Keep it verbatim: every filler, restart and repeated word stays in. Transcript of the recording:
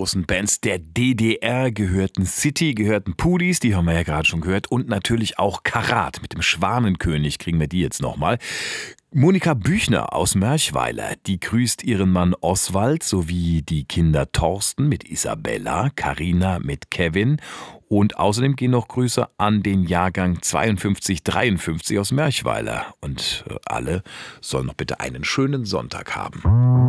großen Bands der D D R gehörten City, gehörten Pudis, die haben wir ja gerade schon gehört, und natürlich auch Karat. Mit dem Schwanenkönig kriegen wir die jetzt nochmal. Monika Büchner aus Mörchweiler, die grüßt ihren Mann Oswald sowie die Kinder Thorsten mit Isabella, Karina mit Kevin und außerdem gehen noch Grüße an den Jahrgang zweiundfünfzig dreiundfünfzig aus Mörchweiler und alle sollen noch bitte einen schönen Sonntag haben.